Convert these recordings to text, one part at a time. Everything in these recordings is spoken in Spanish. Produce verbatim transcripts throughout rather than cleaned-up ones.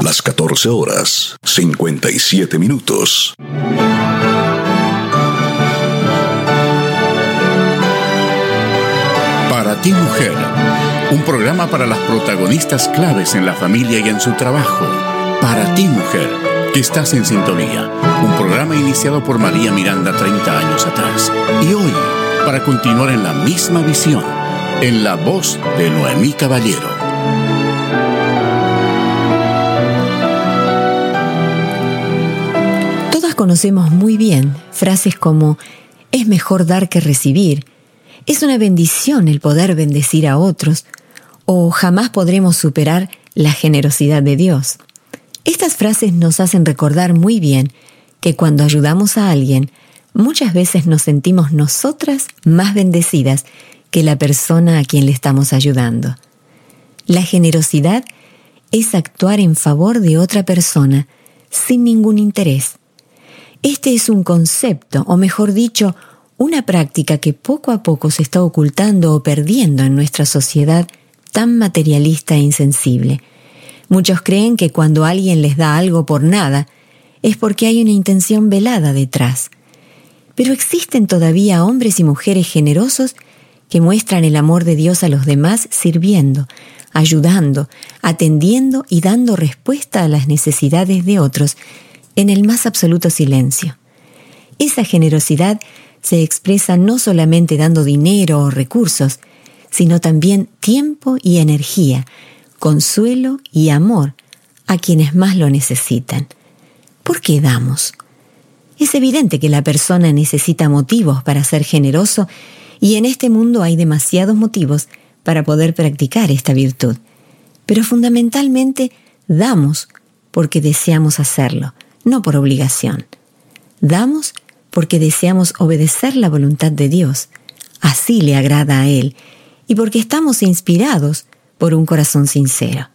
las catorce horas, cincuenta y siete minutos. Para ti, mujer, un programa para las protagonistas claves en la familia y en su trabajo. Para ti, mujer, que estás en sintonía. Un programa iniciado por María Miranda treinta años atrás. Y hoy, para continuar en la misma visión, en la voz de Noemí Caballero. Todas conocemos muy bien frases como «es mejor dar que recibir», «es una bendición el poder bendecir a otros» o «jamás podremos superar la generosidad de Dios». Estas frases nos hacen recordar muy bien que cuando ayudamos a alguien, muchas veces nos sentimos nosotras más bendecidas que la persona a quien le estamos ayudando. La generosidad es actuar en favor de otra persona sin ningún interés. Este es un concepto, o mejor dicho, una práctica que poco a poco se está ocultando o perdiendo en nuestra sociedad tan materialista e insensible. Muchos creen que cuando alguien les da algo por nada, es porque hay una intención velada detrás. Pero existen todavía hombres y mujeres generosos que muestran el amor de Dios a los demás sirviendo, ayudando, atendiendo y dando respuesta a las necesidades de otros en el más absoluto silencio. Esa generosidad se expresa no solamente dando dinero o recursos, sino también tiempo y energía, consuelo y amor a quienes más lo necesitan. ¿Por qué damos? Es evidente que la persona necesita motivos para ser generoso y en este mundo hay demasiados motivos para poder practicar esta virtud. Pero fundamentalmente damos porque deseamos hacerlo, no por obligación. Damos porque deseamos obedecer la voluntad de Dios. Así le agrada a Él y porque estamos inspirados por un corazón sincero.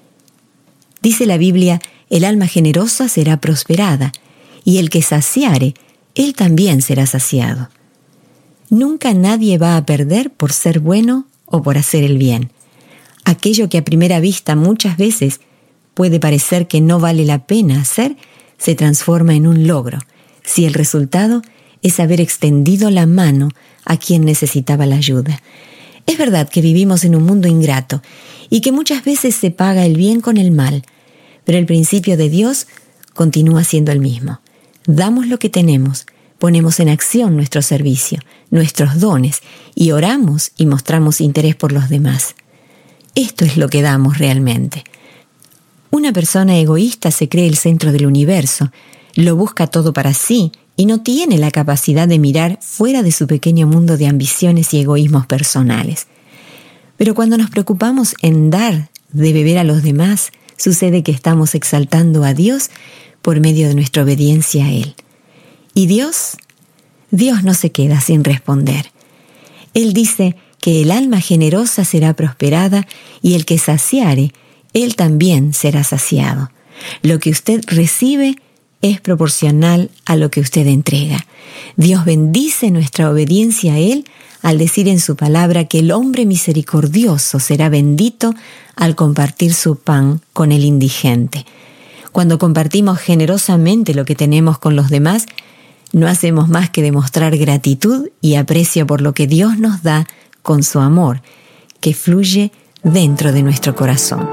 Dice la Biblia, el alma generosa será prosperada y el que saciare, él también será saciado. Nunca nadie va a perder por ser bueno o por hacer el bien. Aquello que a primera vista muchas veces puede parecer que no vale la pena hacer, se transforma en un logro, si el resultado es haber extendido la mano a quien necesitaba la ayuda. Es verdad que vivimos en un mundo ingrato y que muchas veces se paga el bien con el mal, pero el principio de Dios continúa siendo el mismo. Damos lo que tenemos, ponemos en acción nuestro servicio, nuestros dones, y oramos y mostramos interés por los demás. Esto es lo que damos realmente. Una persona egoísta se cree el centro del universo, lo busca todo para sí y no tiene la capacidad de mirar fuera de su pequeño mundo de ambiciones y egoísmos personales. Pero cuando nos preocupamos en dar de beber a los demás, sucede que estamos exaltando a Dios por medio de nuestra obediencia a Él. ¿Y Dios? Dios no se queda sin responder. Él dice que el alma generosa será prosperada y el que saciare, él también será saciado. Lo que usted recibe es proporcional a lo que usted entrega. Dios bendice nuestra obediencia a Él al decir en su palabra que el hombre misericordioso será bendito al compartir su pan con el indigente. Cuando compartimos generosamente lo que tenemos con los demás, no hacemos más que demostrar gratitud y aprecio por lo que Dios nos da con su amor, que fluye dentro de nuestro corazón.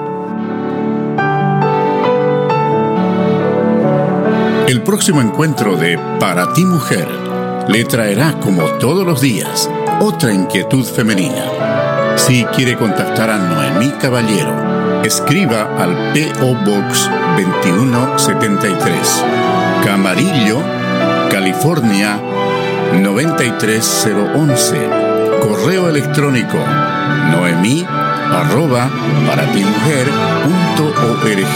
El próximo encuentro de Para ti, mujer, le traerá, como todos los días, otra inquietud femenina. Si quiere contactar a Noemí Caballero, escriba al P O Box veintiuno setenta y tres, Camarillo, California noventa y tres cero once. Correo electrónico noemí arroba paratimujer punto org.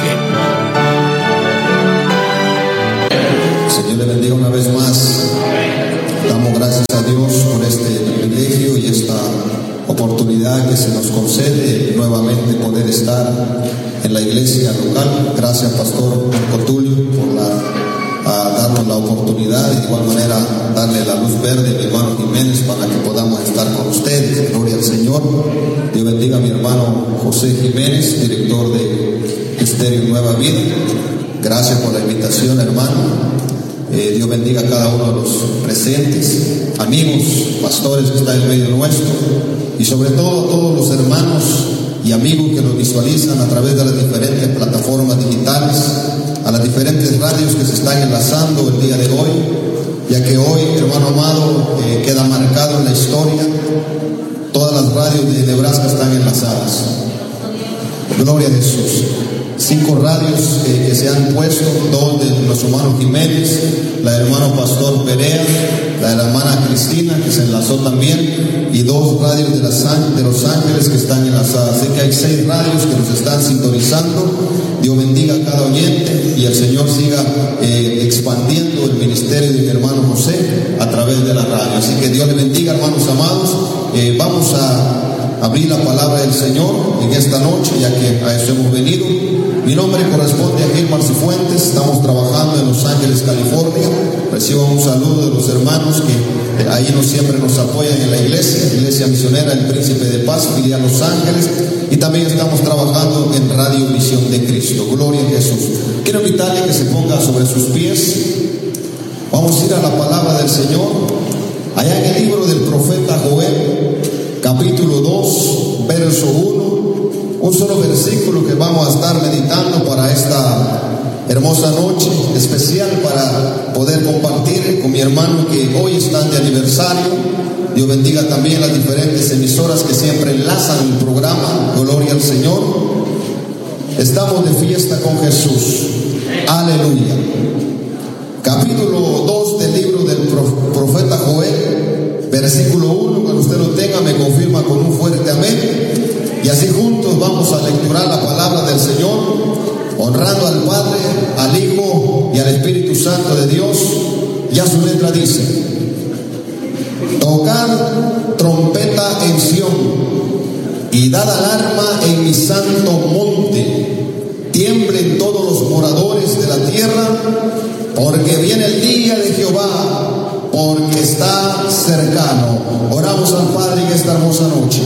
Señor le bendiga una vez más. Damos gracias a Dios por este privilegio y esta oportunidad que se nos concede nuevamente poder estar en la iglesia local. Gracias, Pastor Marco Tulio, por la, a darnos la oportunidad y de igual manera darle la luz verde a mi hermano Jiménez para que podamos estar con ustedes. Gloria al Señor. Dios bendiga a mi hermano José Jiménez, director de Ministerio Nueva Vida. Gracias por la invitación, hermano. Eh, Dios bendiga a cada uno de los presentes, amigos, pastores que están en medio nuestro, y sobre todo a todos los hermanos y amigos que nos visualizan a través de las diferentes plataformas digitales, a las diferentes radios que se están enlazando el día de hoy, ya que hoy, hermano amado, eh, queda marcado en la historia. Todas las radios de Nebraska están enlazadas. Gloria a Jesús. Cinco radios eh, que se han puesto, dos de nuestro hermano Jiménez, la del hermano Pastor Perea, la de la hermana Cristina, que se enlazó también, y dos radios de, las, de Los Ángeles que están enlazadas. Así que hay seis radios que nos están sintonizando. Dios bendiga a cada oyente y el Señor siga eh, expandiendo el ministerio de mi hermano José a través de la radio. Así que Dios le bendiga, hermanos amados. Eh, vamos a abrir la palabra del Señor en esta noche, ya que a eso hemos venido. Mi nombre corresponde a Gilmar Cifuentes. Estamos trabajando en Los Ángeles, California. Recibo un saludo de los hermanos que eh, ahí nos, siempre nos apoyan en la iglesia, Iglesia Misionera El Príncipe de Paz, filial Los Ángeles. Y también estamos trabajando en Radio Visión de Cristo. Gloria a Jesús. Quiero invitarle a que se ponga sobre sus pies. Vamos a ir a la palabra del Señor. Allá en el libro del profeta Joel, capítulo dos, verso uno. Un solo versículo que vamos a estar meditando para esta hermosa noche, especial para poder compartir con mi hermano que hoy están de aniversario. Dios bendiga también las diferentes emisoras que siempre enlazan el programa. Gloria al Señor. Estamos de fiesta con Jesús. Aleluya. Capítulo dos del libro del profeta Joel, versículo uno. Cuando usted lo tenga, me confirma con un fuerte amén. Y así juntos vamos a lecturar la palabra del Señor, honrando al Padre, al Hijo y al Espíritu Santo de Dios. Ya su letra dice: tocad trompeta en Sión y dad alarma en mi santo monte. Tiemblen todos los moradores de la tierra, porque viene el día de Jehová, porque está cercano. Oramos al Padre en esta hermosa noche.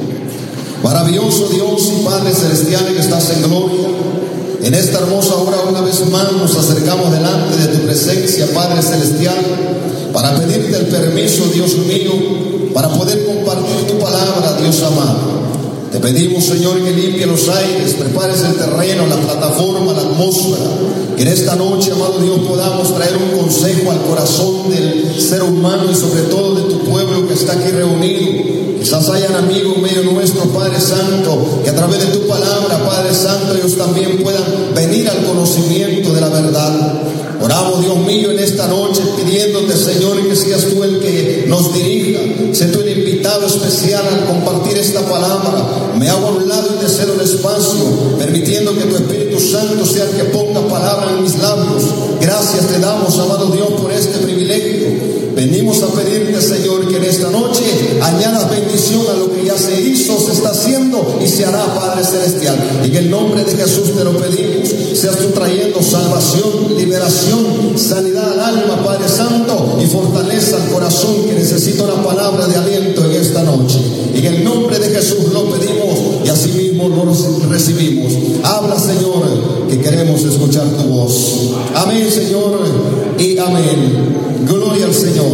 Maravilloso Dios y Padre celestial que estás en gloria, en esta hermosa hora una vez más nos acercamos delante de tu presencia, Padre celestial, para pedirte el permiso, Dios mío, para poder compartir tu palabra, Dios amado. Te pedimos, Señor, que limpie los aires, prepares el terreno, la plataforma, la atmósfera, que en esta noche, amado Dios, podamos traer un consejo al corazón del ser humano y sobre todo de tu pueblo que está aquí reunido. Quizás hayan amigos medio nuestro, Padre Santo, que a través de tu palabra, Padre Santo, ellos también puedan venir al conocimiento de la verdad. Oramos, Dios mío, en esta noche pidiéndote, Señor, que seas tú el que nos dirija. Sé tú el invitado especial al compartir esta palabra. Me hago a un lado y te cedo el espacio, permitiendo que tu Espíritu Santo sea el que ponga palabra en mis labios. Gracias te damos, amado Dios, por este privilegio. Venimos a pedirte, Señor, que en esta noche añadas bendición a lo que ya se hizo, se está haciendo y se hará, Padre Celestial. En el nombre de Jesús te lo pedimos. Seas tú trayendo salvación, liberación, sanidad al alma, Padre Santo, y fortaleza al corazón que necesita una palabra de aliento en esta noche. En el nombre de Jesús lo pedimos y así mismo lo recibimos. Habla, Señor, que queremos escuchar tu voz. Amén, Señor, y amén. Gloria al Señor.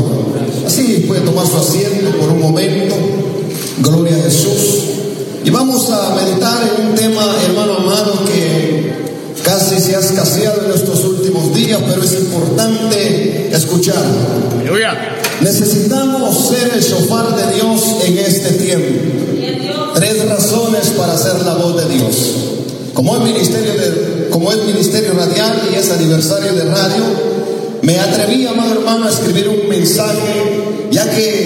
Así puede tomar su asiento por un momento. Gloria a Jesús. Y vamos a meditar en un tema, hermano amado, que casi se ha escaseado en estos últimos días, pero es importante escucharlo. Aleluya. Necesitamos ser el shofar de Dios en este tiempo. Tres razones para ser la voz de Dios. Como es ministerio, de, como es ministerio radial y es aniversario de radio, me atreví, amado hermano, a escribir un mensaje, ya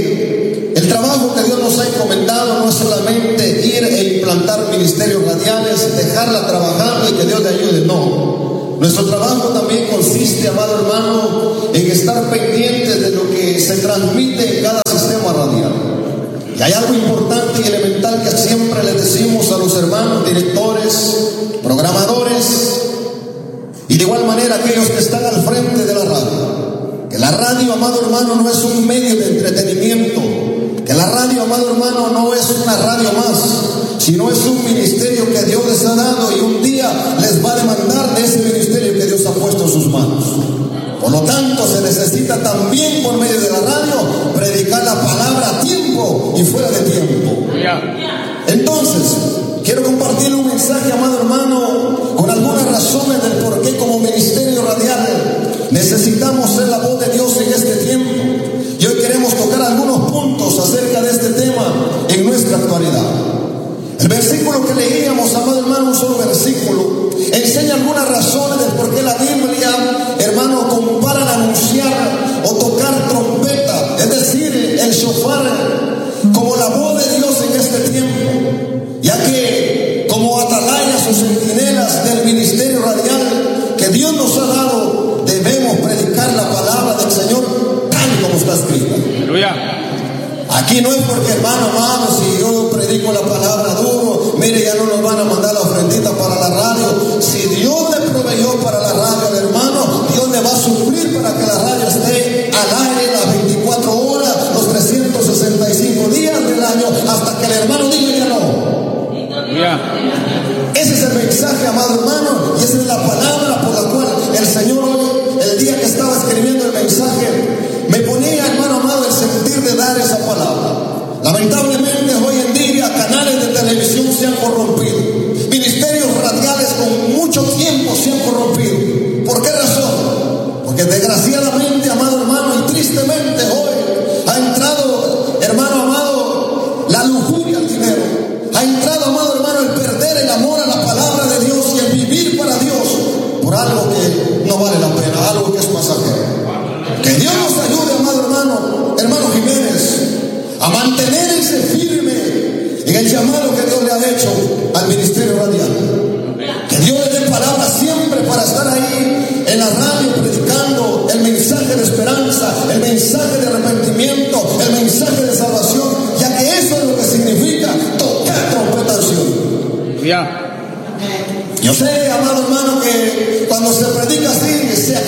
que el trabajo que Dios nos ha encomendado no es solamente ir e implantar ministerios radiales, dejarla trabajando y que Dios le ayude, no. Nuestro trabajo también consiste, amado hermano, en estar pendientes de lo que se transmite en cada sistema radial. Y hay algo importante y elemental que siempre le decimos a los hermanos directores, programadores, y de igual manera aquellos que están al frente de la radio, que la radio, amado hermano, no es un medio de entretenimiento, que la radio, amado hermano, no es una radio más, sino es un ministerio que Dios les ha dado y un día les va a demandar versículo enseña algunas razones de por qué la Biblia, hermano, compara al anunciar o tocar trompeta, es decir, el shofar, como la voz de Dios en este tiempo, ya que como atalayas o centinelas del ministerio radial que Dios nos ha dado, debemos predicar la palabra del Señor tal como está escrita. Aleluya. Aquí no es porque, hermano, hermano, si yo predico la palabra duro, mire, ya no nos van a mandar la ofrendita para la radio. Si Dios le proveyó para la radio al hermano, Dios le va a suplir para que la radio esté al aire las veinticuatro horas, los trescientos sesenta y cinco días del año, hasta que el hermano diga ya no. Yeah. Ese es el mensaje, amado hermano, y esa es la palabra por la cual el Señor hoy, el día que estaba escribiendo el mensaje, me ponía, hermano amado, el sentir de dar esa palabra. Lamentablemente hoy en día canales de televisión se han corrompido, ministerios radiales con mucho tiempo se han corrompido. ¿Por qué razón? Porque desgraciadamente, amado hermano, y tristemente hoy ha entrado, hermano amado, la lujuria al dinero. Ha entrado, amado hermano, el perder el amor a la palabra de Dios y el vivir para Dios por algo que no vale la pena, algo que es pasajero. Que Dios nos ayude, amado hermano, hermano Jiménez, a mantenerse firme en el llamado que Dios le ha hecho al ministerio radial. Que Dios le dé palabras siempre para estar ahí en la radio predicando el mensaje de esperanza, el mensaje de arrepentimiento, el mensaje de salvación, ya que eso es lo que significa tocar trompeta al cielo. Yeah. Yo sé, amado hermano, que cuando se predica así, se